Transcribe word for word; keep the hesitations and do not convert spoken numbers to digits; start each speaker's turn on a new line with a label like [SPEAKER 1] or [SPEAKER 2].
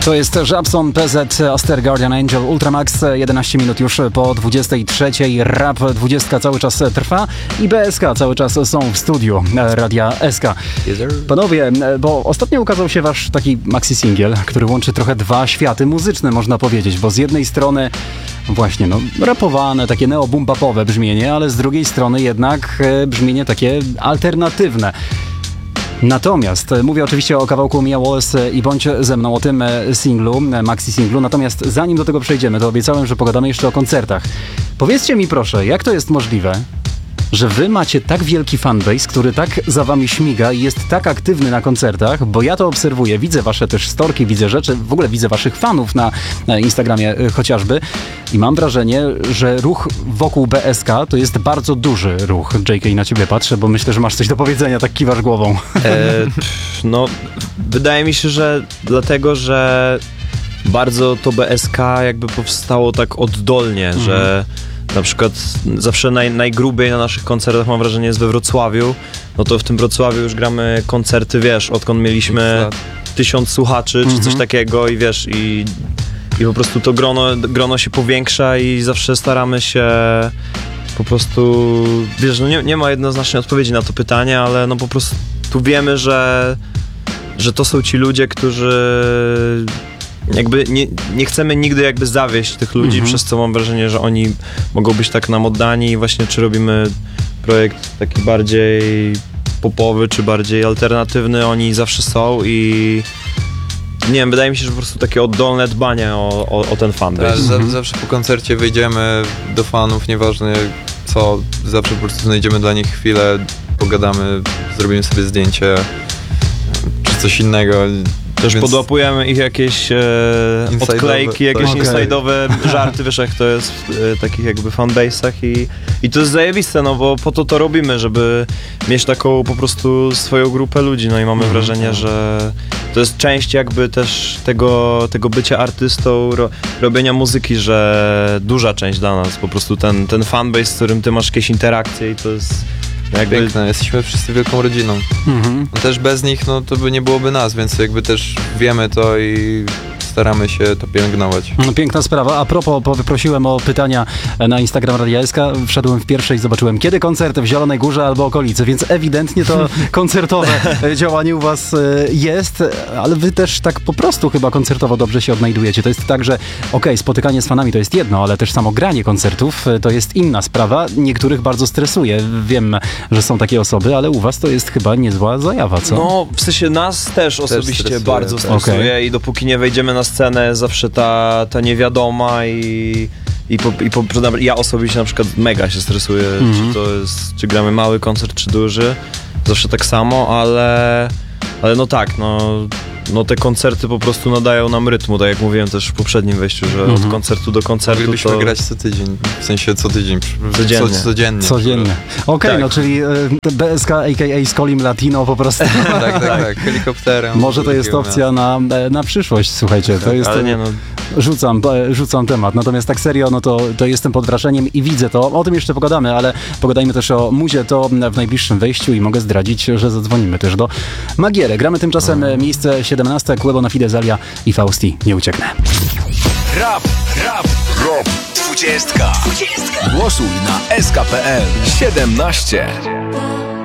[SPEAKER 1] To jest Żabson, P Z, Aster, Guardian Angel, Ultramax, jedenaście minut już po dwudziestej trzeciej. Rap dwadzieścia cały czas trwa i B S K cały czas są w studiu Radia S K. Panowie, bo ostatnio ukazał się wasz taki maxi singiel, który łączy trochę dwa światy muzyczne, można powiedzieć, bo z jednej strony właśnie, no, rapowane, takie neo-boom-bapowe brzmienie, ale z drugiej strony jednak brzmienie takie alternatywne. Natomiast mówię oczywiście o kawałku Mia Wallace i Bądź ze mną, o tym singlu, maxi singlu. Natomiast zanim do tego przejdziemy, to obiecałem, że pogadamy jeszcze o koncertach. Powiedzcie mi proszę, jak to jest możliwe, że wy macie tak wielki fanbase, który tak za wami śmiga i jest tak aktywny na koncertach, bo ja to obserwuję, widzę wasze też storki, widzę rzeczy, w ogóle widzę waszych fanów na, na Instagramie chociażby i mam wrażenie, że ruch wokół B S K to jest bardzo duży ruch. J K, na ciebie patrzę, bo myślę, że masz coś do powiedzenia, tak kiwasz głową.
[SPEAKER 2] E, no, wydaje mi się, że dlatego, że bardzo to B S K jakby powstało tak oddolnie, mhm. że na przykład zawsze naj, najgrubiej na naszych koncertach, mam wrażenie, jest we Wrocławiu. No to w tym Wrocławiu już gramy koncerty, wiesz, odkąd mieliśmy tysiąc słuchaczy czy coś takiego i wiesz, i, i po prostu to grono, grono się powiększa i zawsze staramy się po prostu, wiesz, no nie, nie ma jednoznacznej odpowiedzi na to pytanie, ale no po prostu tu wiemy, że, że to są ci ludzie, którzy jakby nie, nie chcemy nigdy jakby zawieść tych ludzi, mhm. przez co mam wrażenie, że oni mogą być tak nam oddani i właśnie czy robimy projekt taki bardziej popowy, czy bardziej alternatywny, oni zawsze są i nie wiem, wydaje mi się, że po prostu takie oddolne dbanie o, o, o ten fanbase.
[SPEAKER 3] Tak, mhm. Zawsze po koncercie wyjdziemy do fanów, nieważne co, zawsze po prostu znajdziemy dla nich chwilę, pogadamy, zrobimy sobie zdjęcie, czy coś innego.
[SPEAKER 2] Też
[SPEAKER 3] Więc
[SPEAKER 2] podłapujemy ich jakieś e, odklejki, jakieś
[SPEAKER 3] tak.
[SPEAKER 2] inside'owe żarty, wiesz jak to jest w e, takich jakby fanbase'ach i, i to jest zajebiste, no bo po to to robimy, żeby mieć taką po prostu swoją grupę ludzi, no i mamy mm, wrażenie, że to jest część jakby też tego, tego bycia artystą, ro, robienia muzyki, że duża część dla nas, po prostu ten, ten fanbase, z którym ty masz jakieś interakcje i to jest jakby...
[SPEAKER 3] Piękne, jesteśmy wszyscy wielką rodziną. Mhm. No też bez nich, no to by nie byłoby nas, więc jakby też wiemy to i staramy się to pielęgnować.
[SPEAKER 1] Piękna sprawa. A propos, wyprosiłem o pytania na Instagram Radia S K. Wszedłem w pierwsze i zobaczyłem, kiedy koncert w Zielonej Górze albo okolicy, więc ewidentnie to koncertowe działanie u was jest, ale wy też tak po prostu chyba koncertowo dobrze się odnajdujecie. To jest tak, że okej, okay, spotykanie z fanami to jest jedno, ale też samo granie koncertów to jest inna sprawa. Niektórych bardzo stresuje. Wiem, że są takie osoby, ale u was to jest chyba niezła zajawa, co?
[SPEAKER 2] No, w sensie nas też osobiście też stresuje, bardzo stresuje okay. i dopóki nie wejdziemy na scenę, zawsze ta, ta niewiadoma i, i, po, i po, ja osobiście na przykład mega się stresuję, mm-hmm. czy to jest, czy gramy mały koncert, czy duży, zawsze tak samo, ale, ale no tak, no, no te koncerty po prostu nadają nam rytmu, tak jak mówiłem też w poprzednim wejściu, że mm-hmm. od koncertu do koncertu
[SPEAKER 3] moglibyśmy
[SPEAKER 2] to...
[SPEAKER 3] grać co tydzień, w sensie co tydzień,
[SPEAKER 2] codziennie.
[SPEAKER 3] Co, codziennie.
[SPEAKER 1] Codziennie. Okej, okay, tak. No czyli y, B S K, a k a. Skolim Latino po prostu.
[SPEAKER 3] tak, tak, tak, helikopterem.
[SPEAKER 1] Może to jest opcja na, na przyszłość, słuchajcie, to jest...
[SPEAKER 2] Ale nie no...
[SPEAKER 1] Rzucam, rzucam temat, natomiast tak serio, no to, to jestem pod wrażeniem i widzę to, o tym jeszcze pogadamy, ale pogadajmy też o muzie, to w najbliższym wejściu i mogę zdradzić, że zadzwonimy też do Magiery. Gramy tymczasem mm. miejsce siedemnaste, Quebo na Fidezalia i Fausti, nie ucieknę.
[SPEAKER 4] Rap, rap, rap, dwudziestka. Głosuj na S K kropka P L siedemnaście.